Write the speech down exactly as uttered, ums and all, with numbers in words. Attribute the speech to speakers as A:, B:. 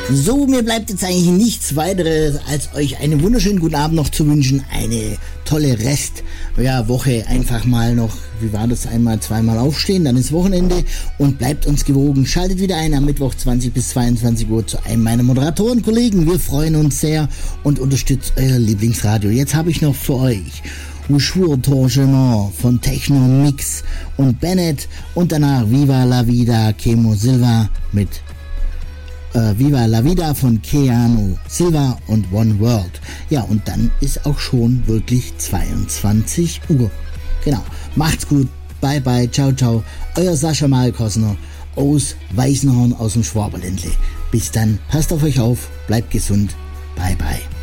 A: So, mir bleibt jetzt eigentlich nichts weiteres, als euch einen wunderschönen guten Abend noch zu wünschen. Eine tolle Rest, ja, Woche einfach mal noch, wie war das, einmal, zweimal aufstehen, dann ist Wochenende und bleibt uns gewogen. Schaltet wieder ein am Mittwoch zwanzig bis zweiundzwanzig Uhr zu einem meiner Moderatorenkollegen. Wir freuen uns sehr und unterstützt euer Lieblingsradio. Jetzt habe ich noch für euch Jour Torgement von Techno Mix und Bennett und danach Viva la Vida Kemo Silva mit Viva la Vida von Keanu Silva und One World. Ja, und dann ist auch schon wirklich zweiundzwanzig Uhr. Genau. Macht's gut. Bye bye. Ciao, ciao. Euer Sascha Malkosner aus Weißenhorn aus dem Schwaberländle. Bis dann. Passt auf euch auf. Bleibt gesund. Bye bye.